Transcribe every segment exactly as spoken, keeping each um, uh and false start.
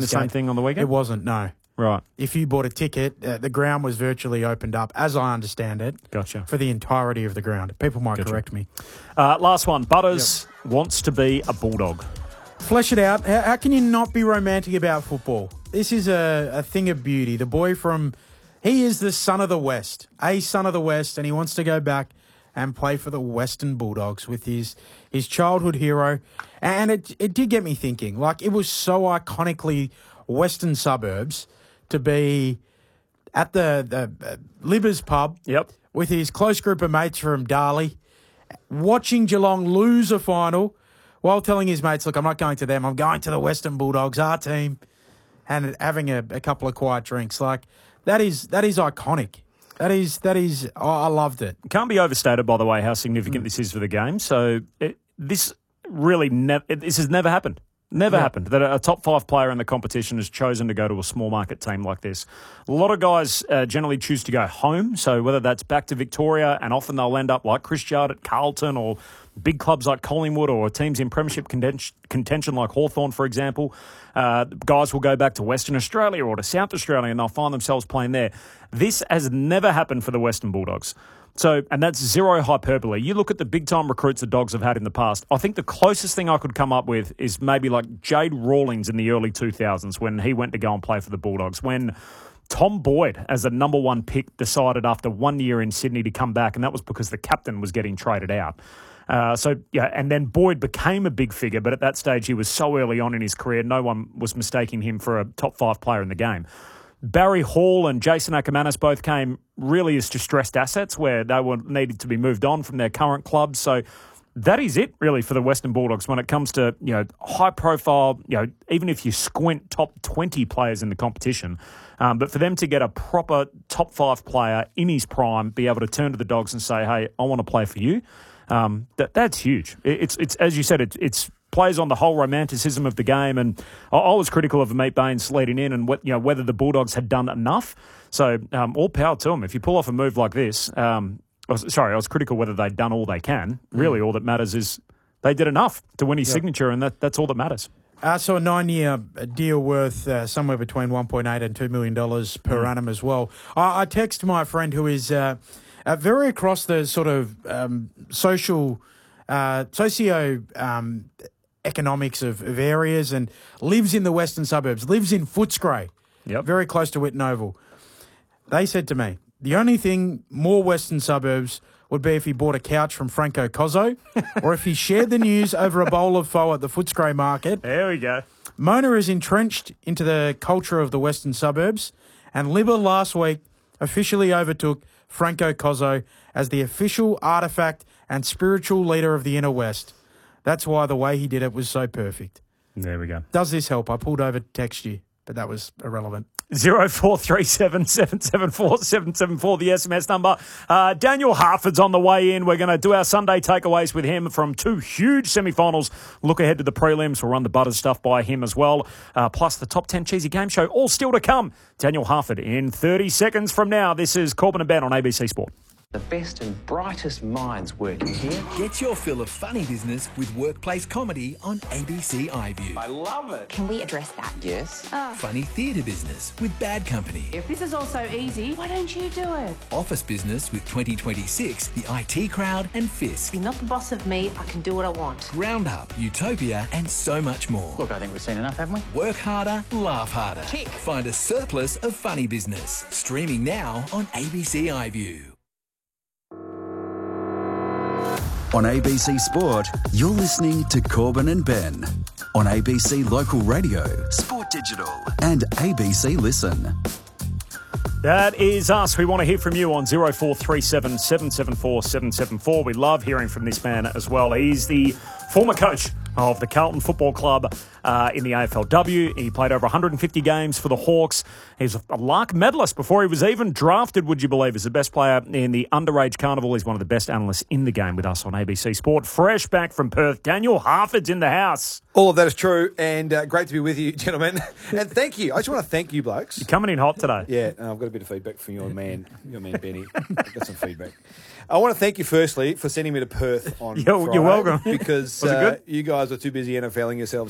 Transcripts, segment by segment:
the same thing on the weekend? It wasn't, no. Right. If you bought a ticket, uh, the ground was virtually opened up, as I understand it. Gotcha. For the entirety of the ground. People might Gotcha. correct me. Uh, last one. Butters yep. wants to be a Bulldog. Flesh it out. How, how can you not be romantic about football? This is a, a thing of beauty. The boy from... He is the son of the West, a son of the West, and he wants to go back and play for the Western Bulldogs with his his childhood hero. And it it did get me thinking. Like, it was so iconically Western suburbs to be at the, the uh, Libbers pub yep. with his close group of mates from Darley, watching Geelong lose a final while telling his mates, look, I'm not going to them, I'm going to the Western Bulldogs, our team, and having a, a couple of quiet drinks. Like, that is that is iconic. That is, that is, oh, I loved it. Can't be overstated, by the way, how significant mm. this is for the game. So it, this really, ne- it, this has never happened. Never yeah. happened that a top five player in the competition has chosen to go to a small market team like this. A lot of guys uh, generally choose to go home, so whether that's back to Victoria, and often they'll end up like Chris Judd at Carlton or big clubs like Collingwood or teams in premiership contention like Hawthorn, for example. Uh, guys will go back to Western Australia or to South Australia and they'll find themselves playing there. This has never happened for the Western Bulldogs. So, and that's zero hyperbole. You look at the big-time recruits the Dogs have had in the past. I think the closest thing I could come up with is maybe like Jade Rawlings in the early two thousands when he went to go and play for the Bulldogs. When Tom Boyd, as a number one pick, decided after one year in Sydney to come back, and that was because the captain was getting traded out. Uh, so, yeah, and then Boyd became a big figure, but at that stage he was so early on in his career, no one was mistaking him for a top five player in the game. Barry Hall and Jason Ackermanis both came really as distressed assets where they were needed to be moved on from their current clubs. So that is it really for the Western Bulldogs when it comes to, you know, high profile, you know, even if you squint top twenty players in the competition. Um, but for them to get a proper top five player in his prime, be able to turn to the Dogs and say, hey, I want to play for you. Um, that that's huge. It, it's, it's as you said, it, it's plays on the whole romanticism of the game, and I, I was critical of Amit Baines leading in, and what, you know, whether the Bulldogs had done enough. So um, all power to them. If you pull off a move like this, um, I was, sorry, I was critical whether they'd done all they can. Really, mm. all that matters is they did enough to win his yep. signature, and that that's all that matters. Uh, so a nine-year deal worth uh, somewhere between one point eight and two million dollars per mm. annum as well. I, I text my friend who is uh, uh, very across the sort of um, social, uh, socio. Um, economics of, of areas and lives in the western suburbs, lives in Footscray, yep. very close to Whitten Oval. They said to me, the only thing more western suburbs would be if he bought a couch from Franco Cozzo or if he shared the news over a bowl of pho at the Footscray market. There we go. Mona is entrenched into the culture of the western suburbs, and Libba last week officially overtook Franco Cozzo as the official artefact and spiritual leader of the inner west. That's why the way he did it was so perfect. There we go. Does this help? I pulled over to text you, but that was irrelevant. zero four three seven, seven seven four, seven seven four, the S M S number. Uh, Daniel Harford's on the way in. We're going to do our Sunday takeaways with him from two huge semi-finals. Look ahead to the prelims. We'll run the Butters stuff by him as well. Uh, plus the top ten Cheesy Game Show, all still to come. Daniel Harford in thirty seconds from now. This is Corbin and Ben on A B C Sport. The best and brightest minds working here. Get your fill of funny business with workplace comedy on A B C iView. I love it. Can we address that? Yes. Oh. Funny theatre business with Bad Company. If this is all so easy, why don't you do it? Office business with twenty twenty-six, the I T Crowd and Fisk. You're not the boss of me. I can do what I want. Roundup, Utopia and so much more. Look, I think we've seen enough, haven't we? Work harder, laugh harder. Tick. Find a surplus of funny business. Streaming now on A B C iView. On A B C Sport, you're listening to Corbin and Ben. On A B C Local Radio, Sport Digital and A B C Listen. That is us. We want to hear from you on zero four three seven, seven seven four, seven seven four. We love hearing from this man as well. He's the former coach of the Carlton Football Club uh, in the A F L W. He played over one hundred fifty games for the Hawks. He's a Lark medalist before he was even drafted, would you believe, as the best player in the underage carnival. He's one of the best analysts in the game with us on A B C Sport. Fresh back from Perth, Daniel Harford's in the house. All of that is true, and uh, great to be with you, gentlemen. And thank you. I just want to thank you, blokes. You're coming in hot today. Yeah, uh, I've got a bit of feedback from your man, your man Benny. I've got some feedback. I want to thank you firstly for sending me to Perth on you're, Friday. You're welcome. Because uh, you guys are too busy NFLing yourselves silly.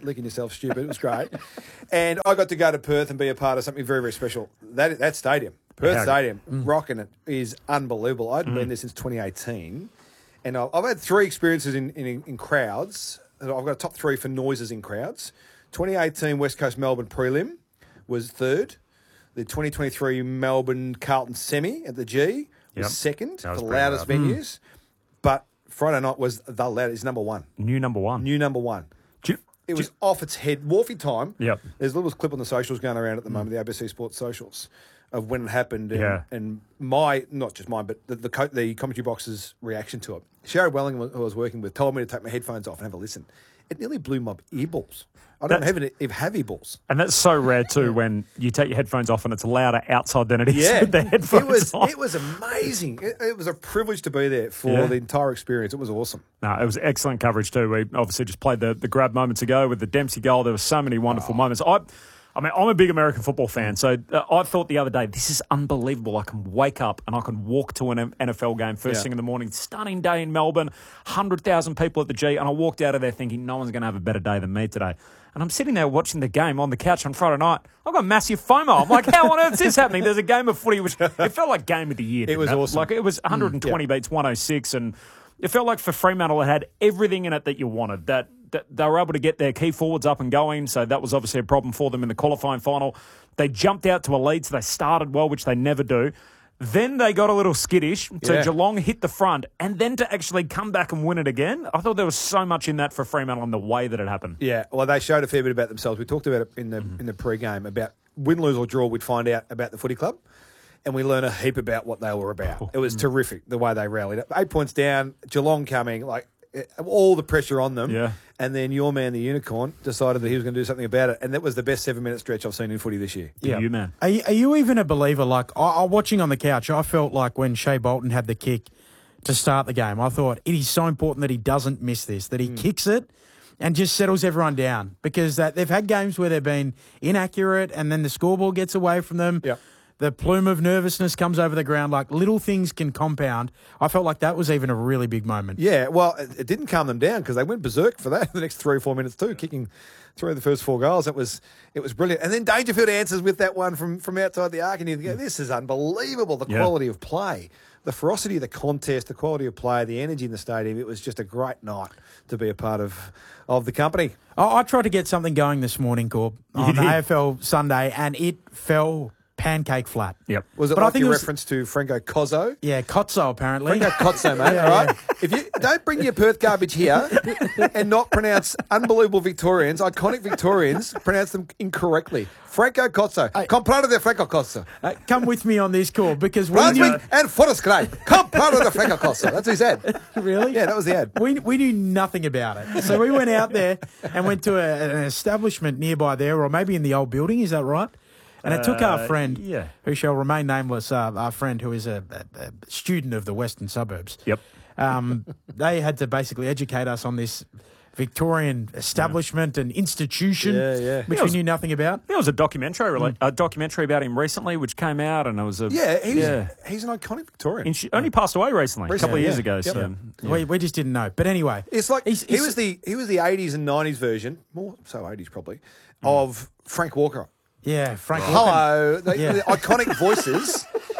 licking yourself stupid. It was great. And I got to go to Perth and be a part of something very, very special. That that stadium, Perth How- Stadium, rocking it, is unbelievable. I hadn't been there since twenty eighteen. And I've I've had three experiences in, in, in crowds. I've got a top three for noises in crowds. twenty eighteen West Coast Melbourne prelim was third. The twenty twenty-three Melbourne Carlton semi at the G was Yep. second, That was the pretty loudest loud. venues. But Friday night was the loudest, number one. New number one. New number one. Do you- It do was you- off its head. Wharfie time. Yep. There's a little clip on the socials going around at the moment, the A B C Sports socials, of when it happened. And, Yeah. and my, not just mine, but the, the, co- the commentary box's reaction to it. Sherry Welling, who I was working with, told me to take my headphones off and have a listen. It nearly blew my earballs. I don't That's- have, any, have earballs. And that's so rare too when you take your headphones off and it's louder outside than it is Yeah, with the headphones it was on. it was amazing. It, it was a privilege to be there for Yeah. the entire experience. It was awesome. No, it was excellent coverage too. We obviously just played the, the grab moments ago with the Dempsey goal. There were so many wonderful Oh. moments. I, I mean, I'm a big American football fan, so uh, I thought the other day, this is unbelievable. I can wake up and I can walk to an N F L game first Yeah. thing in the morning. Stunning day in Melbourne, one hundred thousand people at the G, and I walked out of there thinking no one's going to have a better day than me today. And I'm sitting there watching the game on the couch on Friday night. I've got massive FOMO. I'm like, how on earth is this happening? There's a game of footy, which it felt like game of the year. didn't was awesome. Like it was one hundred twenty beats one oh six, and it felt like for Fremantle it had everything in it that you wanted. That, that they were able to get their key forwards up and going, so that was obviously a problem for them in the qualifying final. They jumped out to a lead, so they started well, which they never do. Then they got a little skittish, so Yeah. Geelong hit the front, and then to actually come back and win it again, I thought there was so much in that for Fremantle and the way that it happened. Yeah, well, they showed a fair bit about themselves. We talked about it in the Mm-hmm. in the pre-game about win, lose or draw. We'd find out about the footy club, and we learn a heap about what they were about. It was terrific the way they rallied. Eight points down, Geelong coming, like eh, all the pressure on them. Yeah. And then your man, the Unicorn, decided that he was going to do something about it, and that was the best seven-minute stretch I've seen in footy this year. Yeah. You, man. Are you, are you even a believer? Like, I, I watching on the couch, I felt like when Shea Bolton had the kick to start the game, I thought it is so important that he doesn't miss this, that he Mm. kicks it and just settles everyone down, because that they've had games where they've been inaccurate and then the scoreboard gets away from them. Yep. The plume of nervousness comes over the ground. Like, little things can compound. I felt like that was even a really big moment. Yeah, well, it, it didn't calm them down because they went berserk for that the next three or four minutes too, kicking through the first four goals. It was it was brilliant. And then Dangerfield answers with that one from, from outside the arc, and you go, this is unbelievable, the Yeah. quality of play. The ferocity of the contest, the quality of play, the energy in the stadium. It was just a great night to be a part of of the company. I, I tried to get something going this morning, Corb, on did? A F L Sunday, and it fell pancake flat. Yep. Was it But I like think your it was- reference to Franco Cozzo? Yeah, Kotzo, apparently. Franco Cozzo, mate, Yeah, all right? If you don't bring your Perth garbage here and not pronounce unbelievable Victorians, iconic Victorians, pronounce them incorrectly. Franco Cozzo. Comprado de Franco Cozzo. Uh, come with me on this call, because we Brunswick knew, and Forest Grey. Comprado de Franco Cozzo. That's what he said. really? Yeah, that was the ad. We, we knew nothing about it. So we went out there and went to a, an establishment nearby there, or maybe in the old building, is that right? And it took our Uh, friend, yeah. who shall remain nameless, uh, our friend who is a, a, a student of the western suburbs. Yep. Um, they had to basically educate us on this Victorian establishment and institution, Yeah, yeah. which Yeah, it was- we knew nothing about. There was a documentary, rela- Hmm. a documentary about him recently, which came out, and it was a Yeah, he's, yeah. he's an iconic Victorian. And she only passed away recently, a couple of Recently, years yeah. ago. Yep. So Yep. We, we just didn't know. But anyway, It's like he's- he he's- was the he was the eighties and nineties version, more so eighties probably, of Frank Walker. yeah, Frank. Walken. Hello, the, Yeah. the iconic voices,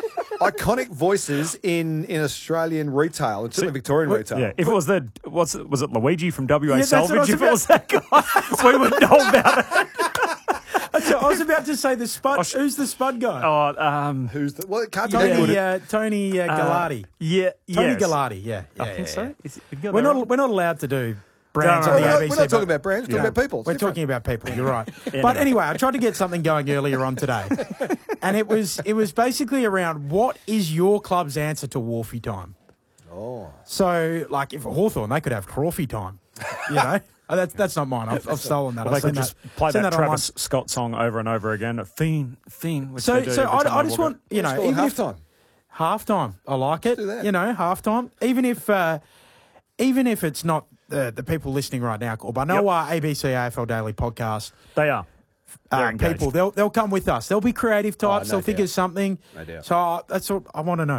iconic voices in, in Australian retail, and certainly Victorian retail. yeah, if it was the was it, was it Luigi from W A Yeah, that's what I Salvage? was If it was that guy, we would know about it. So I was about to say the Spud. Who's the Spud guy? Oh, um, Who's the well? It can't be Tony, good. uh, Tony uh, Gallardi. yeah, Tony yes. Gallardi. Yeah, yeah, I yeah, think so. yeah. Is it- have you got We're that not right? we're not allowed to do brands No, on no, the we're, A B C. not, we're not talking but about brands. We're talking Yeah. about people. It's We're different. talking about people. You're right. Anyway. But anyway, I tried to get something going earlier on today, and it was it was basically around what is your club's answer to Wharfie time. Oh, So, like, if Hawthorn, they could have Crawfie time. You know, oh, that's that's not mine. I've, I've stolen that. Well, they I've seen could just that, play seen that, that online. Travis Scott song over and over again. Fiend, fiend. Which So, they do so every time I, I they just walk want you know, Let's call it even if halftime. halftime, I like it. do that. You know, halftime. Even if uh, even if it's not the the people listening right now, Corb, I know Yep. our A B C A F L Daily podcast. They are. They're Uh, engaged. people, they'll they'll come with us. They'll be creative types. Oh, no they'll figure doubt. something. No doubt. So uh, that's what I want to know.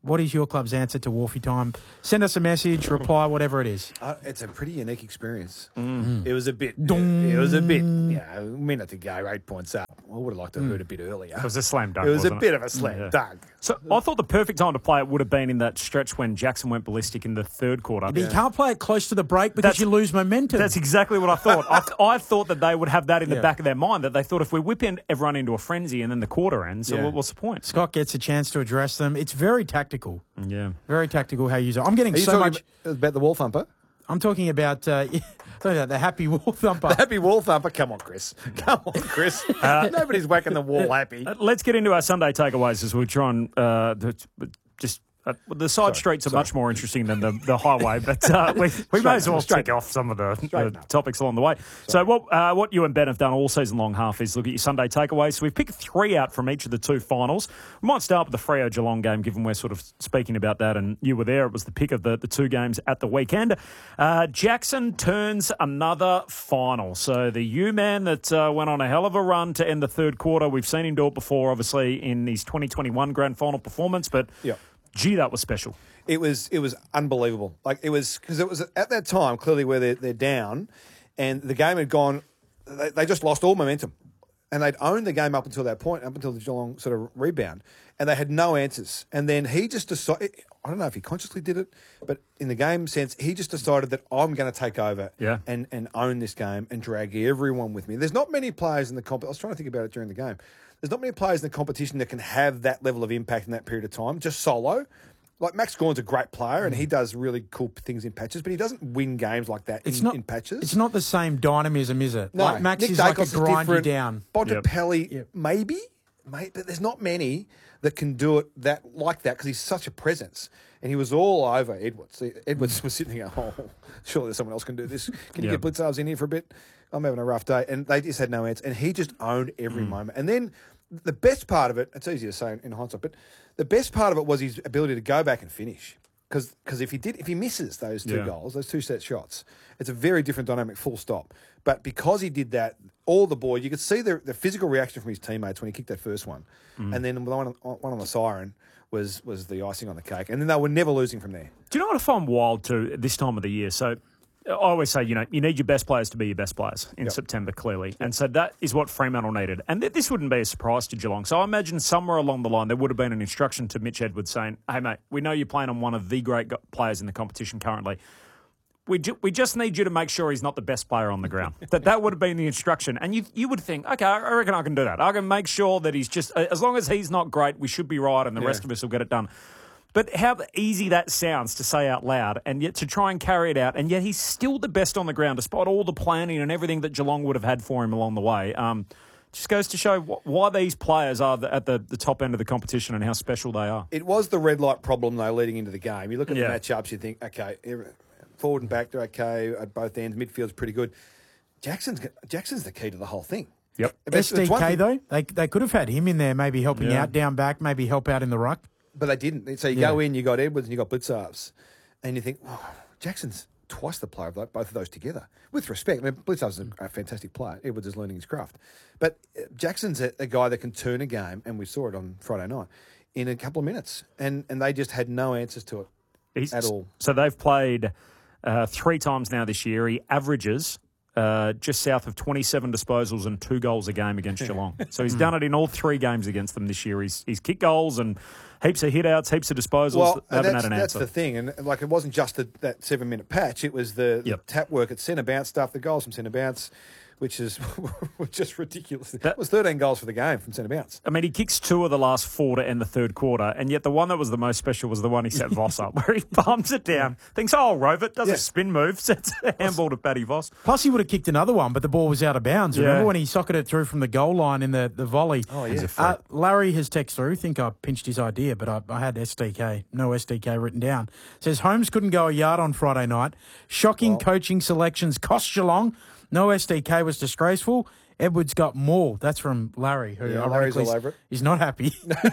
What is your club's answer to Wolfie time? Send us a message, reply, whatever it is. Uh, it's a pretty unique experience. Mm. It was a bit. It was a bit. Yeah, a minute to go, eight points up. I would have liked to have heard a bit earlier. It was a slam dunk. It was a wasn't bit of a slam Yeah. dunk. So I thought the perfect time to play it would have been in that stretch when Jackson went ballistic in the third quarter. But you can't play it close to the break because That's- you lose momentum. That's exactly what I thought. I, I thought that they would have that in the Yeah. back of their mind, that they thought if we whip in everyone into a frenzy and then the quarter ends, so Yeah. what, what's the point? Scott gets a chance to address them. It's very tactical. Yeah. Very tactical how you use it. I'm getting Are you so talking much. about, about the wall thumper? I'm talking about, uh, talking about the happy wall thumper. The happy wall thumper? Come on, Chris. Come on, Chris. Nobody's whacking the wall happy. Uh, Let's get into our Sunday takeaways as we try and uh, the, just. Uh, the side streets are much more interesting than the, the highway, but uh, we, we may as well take off some of the, the topics along the way. So what uh, what you and Ben have done all season long, half, is look at your Sunday takeaways. So we've picked three out from each of the two finals. We might start with the Freo Geelong game, given we're sort of speaking about that, and you were there. It was the pick of the, the two games at the weekend. Uh, Jackson turns another final. So the U-man that uh, went on a hell of a run to end the third quarter. We've seen him do it before, obviously, in his twenty twenty-one grand final performance, but... Yep. Gee, that was special. It was it was unbelievable. Like it was because it was at that time clearly where they're, they're down, and the game had gone. They, they just lost all momentum, and they'd owned the game up until that point, up until the Geelong sort of rebound, and they had no answers. And then he just decided. I don't know if he consciously did it, but in the game sense, he just decided that I'm going to take over Yeah. and and own this game and drag everyone with me. There's not many players in the comp. I was trying to think about it during the game. There's not many players in the competition that can have that level of impact in that period of time, just solo. Like Max Gawn's a great player and he does really cool things in patches, but he doesn't win games like that It's in, not in patches. It's not the same dynamism, is it? No, Like Max Nick is like a Dacos grind you different. down. Bontempelli, Yep. maybe, mate, but there's not many that can do it that like that because he's such a presence. And he was all over Edwards. Edwards was sitting there, oh, surely someone else can do this. Can you Yep. get Blitzarves in here for a bit? I'm having a rough day. And they just had no answer. And he just owned every Mm. moment. And then the best part of it, it's easy to say in hindsight, but the best part of it was his ability to go back and finish. Because if he did, if he misses those two Yeah. goals, those two set shots, it's a very different dynamic. Full stop. But because he did that, all the boys, you could see the, the physical reaction from his teammates when he kicked that first one, Mm. and then the one on, one on the siren was was the icing on the cake. And then they were never losing from there. Do you know what I find wild too at this time of the year? So I always say, you know, you need your best players to be your best players in Yep. September, clearly. And so that is what Fremantle needed. And th- this wouldn't be a surprise to Geelong. So I imagine somewhere along the line there would have been an instruction to Mitch Edwards saying, hey, mate, we know you're playing on one of the great go- players in the competition currently. We, ju- we just need you to make sure he's not the best player on the ground. that that would have been the instruction. And you you would think, okay, I reckon I can do that. I can make sure that he's just, as long as he's not great, we should be right and the Yeah. rest of us will get it done. But how easy that sounds to say out loud and yet to try and carry it out. And yet he's still the best on the ground despite all the planning and everything that Geelong would have had for him along the way. Um, just goes to show wh- why these players are the, at the, the top end of the competition and how special they are. It was the red light problem, though, leading into the game. You look at Yeah. the matchups, you think, okay, every- forward and back, they're okay at both ends. Midfield's pretty good. Jackson's Jackson's the key to the whole thing. Yep. It's- it's one S D K, thing- though, they, they could have had him in there, maybe helping Yeah. out down back, maybe help out in the ruck. But they didn't. So you Yeah. go in, you got Edwards and you got Blitzarves. And you think, oh, Jackson's twice the player of like both of those together. With respect, I mean, Blitzarves is a fantastic player. Edwards is learning his craft. But uh, Jackson's a, a guy that can turn a game, and we saw it on Friday night, in a couple of minutes. And and they just had no answers to it He's, at all. So they've played uh, three times now this year. He averages uh, just south of twenty-seven disposals and two goals a game against Geelong. So he's done it in all three games against them this year. He's, he's kicked goals and heaps of hit-outs, heaps of disposals. Well, they and haven't that's, had an that's answer. the thing. And like it wasn't just the, that seven-minute patch. It was the, the Yep. tap work at centre bounce stuff, the goals from centre bounce, which is just ridiculous. That- That was thirteen goals for the game from centre bounce. I mean, he kicks two of the last four to end the third quarter, and yet the one that was the most special was the one he set Voss up, where he bumps it down, thinks, oh, I'll rove it, does Yeah. a spin move, sets a handball to Paddy Voss. Plus, he would have kicked another one, but the ball was out of bounds. Yeah. Remember when he socketed it through from the goal line in the, the volley? Oh, yeah. He's a Uh, Larry has texted through. I think I pinched his idea, but I, I had S D K. No S D K written down. Says Holmes couldn't go a yard on Friday night. Shocking coaching selections cost Geelong. No S D K was disgraceful. Edwards got more. That's from Larry, who Yeah, Larry's ironically all over it. is not happy.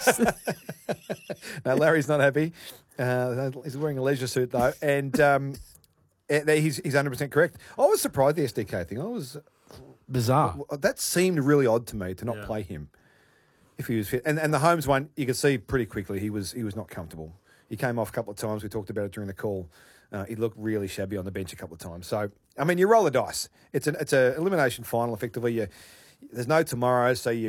No, Larry's not happy. Uh, he's wearing a leisure suit, though. And um, eh, he's, he's one hundred percent correct. I was surprised the S D K thing. I was Bizarre. That seemed really odd to me to not play him if he was fit. And and the Holmes one, you could see pretty quickly he was he was not comfortable. He came off a couple of times. We talked about it during the call. Uh, he looked really shabby on the bench a couple of times. So, I mean, you roll the dice. It's an it's a elimination final, effectively. You, there's no tomorrow, so you